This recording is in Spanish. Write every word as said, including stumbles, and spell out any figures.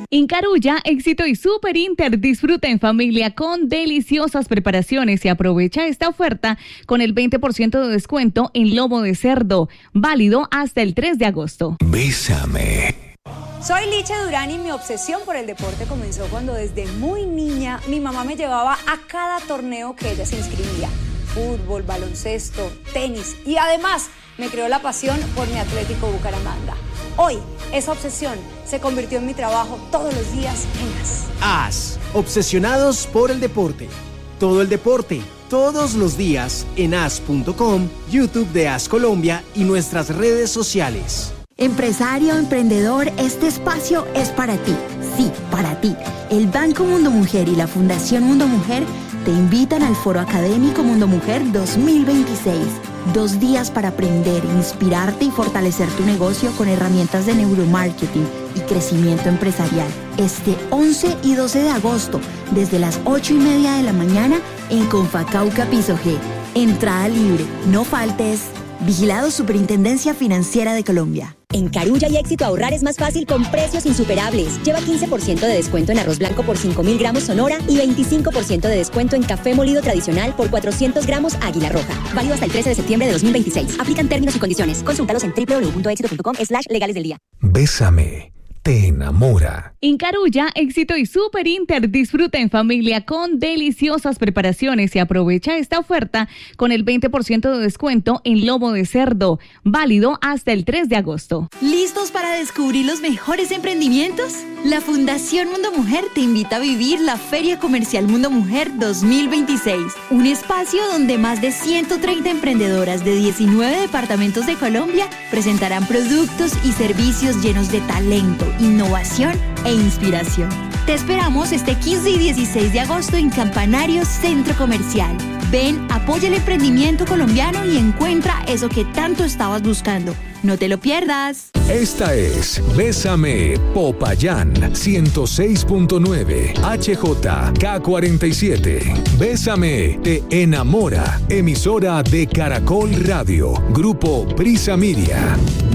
En Carulla, Éxito y Super Inter disfruta en familia con deliciosas preparaciones y aprovecha esta oferta con el veinte por ciento de descuento en lomo de cerdo, válido hasta el tres de agosto. Bésame. Soy Licha Durán y mi obsesión por el deporte comenzó cuando desde muy niña mi mamá me llevaba a cada torneo que ella se inscribía. Fútbol, baloncesto, tenis y además me creó la pasión por mi Atlético Bucaramanga. Hoy, esa obsesión se convirtió en mi trabajo todos los días en A S. A S, obsesionados por el deporte. Todo el deporte, todos los días en A S punto com, YouTube de A S Colombia y nuestras redes sociales. Empresario, emprendedor, este espacio es para ti. Sí, para ti. El Banco Mundo Mujer y la Fundación Mundo Mujer te invitan al Foro Académico Mundo Mujer dos mil veintiséis. Dos días para aprender, inspirarte y fortalecer tu negocio con herramientas de neuromarketing y crecimiento empresarial. Este once y doce de agosto, desde las ocho y media de la mañana en Confacauca Piso G. Entrada libre. No faltes. Vigilado Superintendencia Financiera de Colombia. En Carulla y Éxito ahorrar es más fácil con precios insuperables. Lleva quince por ciento de descuento en arroz blanco por cinco mil gramos Sonora y veinticinco por ciento de descuento en café molido tradicional por cuatrocientos gramos Águila Roja. Válido hasta el trece de septiembre de dos mil veintiséis. Aplican términos y condiciones. Consúltalos en doble u doble u doble u punto éxito punto com slash legales del día. Bésame. Te enamora. En Carulla, Éxito y Super Inter disfruta en familia con deliciosas preparaciones y aprovecha esta oferta con el veinte por ciento de descuento en lomo de cerdo, válido hasta el tres de agosto. ¿Listos para descubrir los mejores emprendimientos? La Fundación Mundo Mujer te invita a vivir la Feria Comercial Mundo Mujer dos mil veintiséis, un espacio donde más de ciento treinta emprendedoras de diecinueve departamentos de Colombia presentarán productos y servicios llenos de talento, innovación e inspiración. Te esperamos este quince y dieciséis de agosto en Campanario Centro Comercial. Ven, apoya el emprendimiento colombiano y encuentra eso que tanto estabas buscando. No te lo pierdas. Esta es Bésame Popayán ciento seis punto nueve H J K cuarenta y siete. Bésame te enamora. Emisora de Caracol Radio. Grupo Prisa Media.